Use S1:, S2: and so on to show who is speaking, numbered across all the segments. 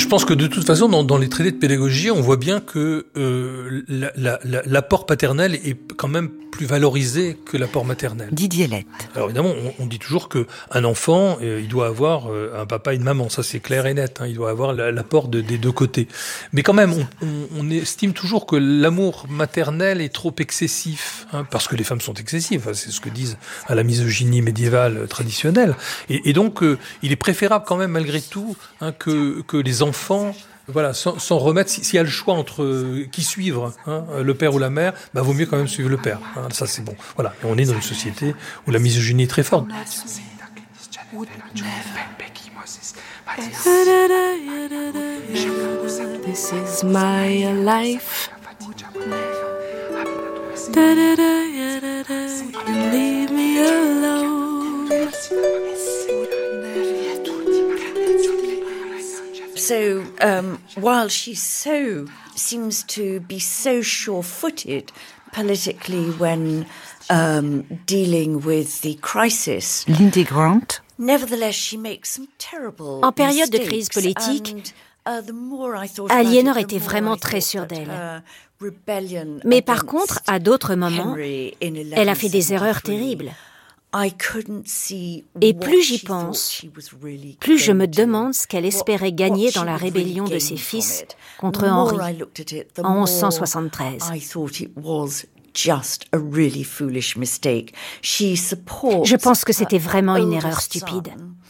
S1: Je pense que de toute façon, dans les traités de pédagogie, on voit bien que l'apport paternel est quand même plus valorisé que l'apport maternel.
S2: Didier Lett.
S1: Alors évidemment, on dit toujours qu'un enfant, il doit avoir un papa et une maman, ça c'est clair et net, hein, il doit avoir l'apport des deux côtés. Mais quand même, on estime toujours que l'amour maternel est trop excessif, hein, parce que les femmes sont excessives, c'est ce que disent à la misogynie médiévale traditionnelle. Et donc, il est préférable quand même malgré tout, hein, que les enfants, voilà, sans remettre, s'il y a le choix entre qui suivre, hein, le père ou la mère, vaut mieux quand même suivre le père. Hein, ça c'est bon. Voilà. Et on est dans une société où la misogynie est très forte.
S3: This is my life. Leave me alone.
S2: So, while she seems to be so sure-footed politically when dealing with the crisis, Lindsey Grant. Nevertheless, she makes some terrible
S4: En période de crise politique, Aliénor était vraiment très sûre d'elle. Mais par contre, à d'autres moments, elle a fait des erreurs terribles. Et plus j'y pense, plus je me demande ce qu'elle espérait gagner dans la rébellion de ses fils contre Henri en 1173. Je pense que c'était vraiment une erreur stupide.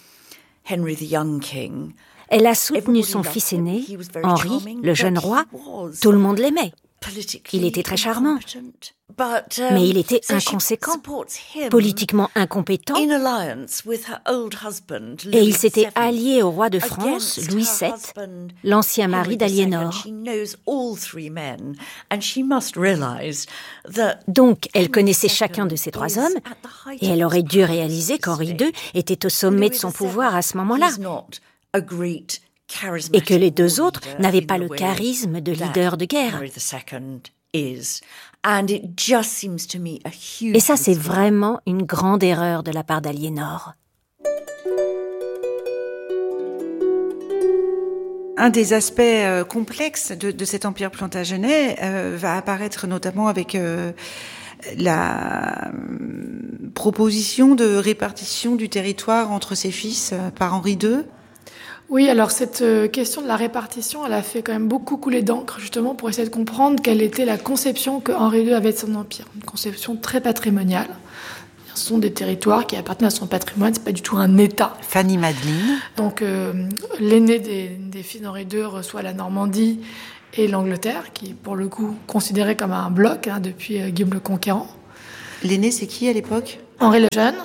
S4: Elle a soutenu son fils aîné, Henri, le jeune roi. Tout le monde l'aimait. Il était très charmant, mais il était inconséquent, politiquement incompétent, et il s'était allié au roi de France, Louis VII, l'ancien mari d'Aliénor. Donc, elle connaissait chacun de ces trois hommes, et elle aurait dû réaliser qu'Henri II était au sommet de son pouvoir à ce moment-là, et que les deux autres n'avaient pas le charisme de leader de guerre. Et ça, c'est vraiment une grande erreur de la part d'Aliénor.
S5: Un des aspects complexes de cet empire plantagenet va apparaître notamment avec la proposition de répartition du territoire entre ses fils par Henri II.
S6: Oui, alors cette question de la répartition, elle a fait quand même beaucoup couler d'encre, justement, pour essayer de comprendre quelle était la conception que Henri II avait de son empire. Une conception très patrimoniale. Ce sont des territoires qui appartiennent à son patrimoine, c'est pas du tout un État.
S5: Fanny Madeline.
S6: Donc, l'aîné des fils d'Henri II reçoit la Normandie et l'Angleterre, qui est pour le coup considéré comme un bloc, depuis Guillaume le Conquérant.
S5: L'aîné, c'est qui à l'époque ?
S6: Henri le Jeune.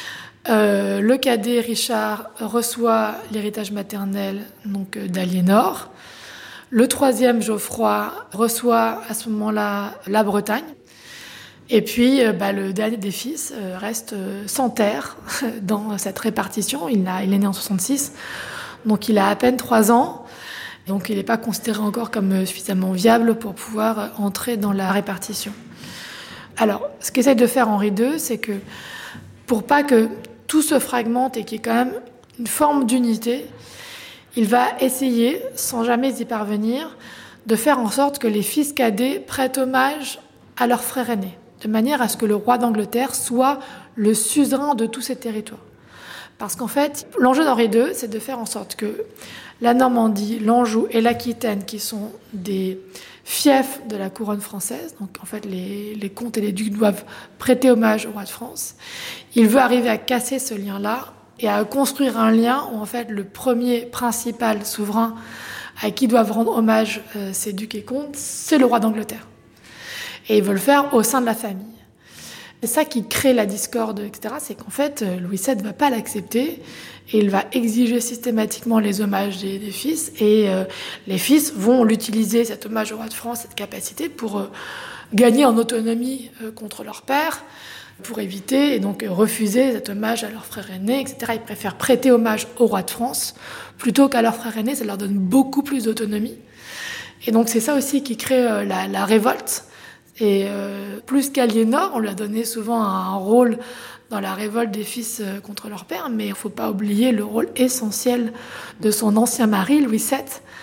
S6: Le cadet Richard reçoit l'héritage maternel donc d'Aliénor. Le troisième Geoffroy reçoit à ce moment-là la Bretagne. Et puis le dernier des fils reste sans terre dans cette répartition. Il est né en 66, donc il a à peine 3 ans. Donc il n'est pas considéré encore comme suffisamment viable pour pouvoir entrer dans la répartition. Alors, ce qu'essaye de faire Henri II, c'est que pour pas que tout se fragmente et qu'il y ait quand même une forme d'unité, il va essayer, sans jamais y parvenir, de faire en sorte que les fils cadets prêtent hommage à leur frère aîné, de manière à ce que le roi d'Angleterre soit le suzerain de tous ces territoires. Parce qu'en fait, l'enjeu d'Henri II, c'est de faire en sorte que la Normandie, l'Anjou et l'Aquitaine, qui sont des fiefs de la couronne française, donc en fait les comtes et les ducs doivent prêter hommage au roi de France. Il veut arriver à casser ce lien-là et à construire un lien où en fait le premier principal souverain à qui doivent rendre hommage ces ducs et comtes, c'est le roi d'Angleterre. Et il veut le faire au sein de la famille. C'est ça qui crée la discorde, etc. C'est qu'en fait, Louis VII ne va pas l'accepter et il va exiger systématiquement les hommages des fils. Et les fils vont l'utiliser, cet hommage au roi de France, cette capacité, pour gagner en autonomie contre leur père, pour éviter et donc refuser cet hommage à leur frère aîné, etc. Ils préfèrent prêter hommage au roi de France plutôt qu'à leur frère aîné. Ça leur donne beaucoup plus d'autonomie. Et donc c'est ça aussi qui crée la révolte. Et plus qu'Aliénor, on lui a donné souvent un rôle dans la révolte des fils contre leur père, mais il ne faut pas oublier le rôle essentiel de son ancien mari, Louis VII,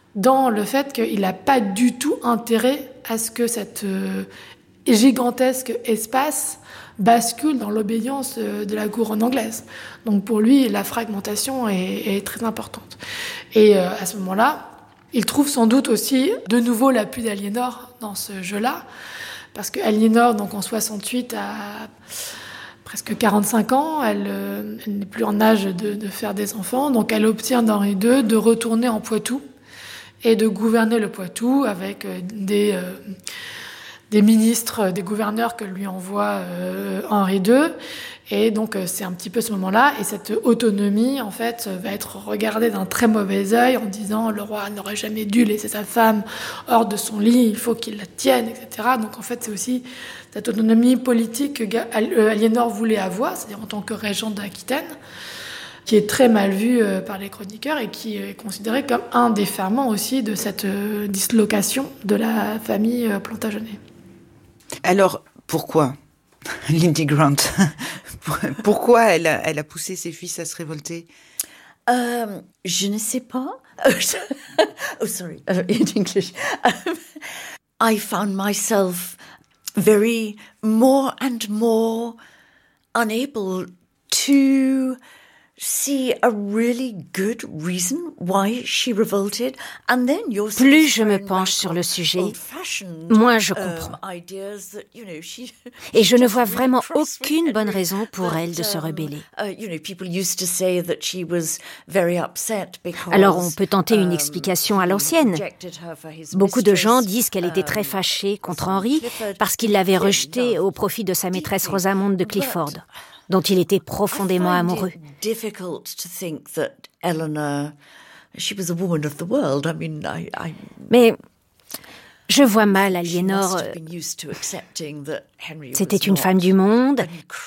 S6: dans le fait qu'il n'a pas du tout intérêt à ce que cette gigantesque espace bascule dans l'obéissance de la couronne anglaise. Donc pour lui, la fragmentation est très importante. Et à ce moment-là, il trouve sans doute aussi de nouveau l'appui d'Aliénor dans ce jeu-là, parce qu'Aliénor, donc en 68, a presque 45 ans, elle n'est plus en âge de faire des enfants, donc elle obtient d'Henri II de retourner en Poitou et de gouverner le Poitou avec des ministres, des gouverneurs que lui envoie Henri II. Et donc c'est un petit peu ce moment-là, et cette autonomie en fait va être regardée d'un très mauvais œil en disant le roi n'aurait jamais dû laisser sa femme hors de son lit, il faut qu'il la tienne, etc. Donc en fait c'est aussi cette autonomie politique que Aliénor voulait avoir, c'est-à-dire en tant que régente d'Aquitaine, qui est très mal vue par les chroniqueurs et qui est considérée comme un des ferments aussi de cette dislocation de la famille Plantagenet.
S5: Alors pourquoi Lindy Grant, pourquoi elle a poussé ses fils à se révolter?
S2: Je ne sais pas. Oh, sorry, in English. I found myself very more and more unable to see a really good reason why she revolted, and then you're
S4: plus je me penche sur le sujet, moins je comprends. Et je ne vois vraiment aucune bonne raison pour elle de se rebeller. Alors on peut tenter une explication à l'ancienne. Beaucoup de gens disent qu'elle était très fâchée contre Henri parce qu'il l'avait rejetée au profit de sa maîtresse Rosamonde de Clifford, dont il était profondément amoureux. Mais je vois mal Aliénor. C'était une femme du monde.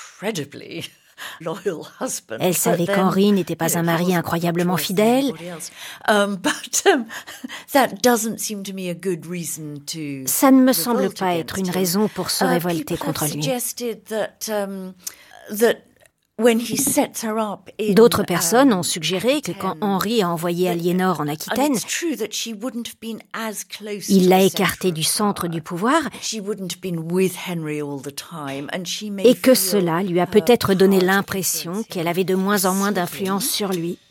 S4: Elle savait qu'Henri n'était pas un mari incroyablement fidèle. Ça ne me semble pas être une raison pour se révolter contre lui. D'autres personnes ont suggéré que quand Henri a envoyé Aliénor en Aquitaine, il l'a écartée du centre du pouvoir et que cela lui a peut-être donné l'impression qu'elle avait de moins en moins d'influence sur lui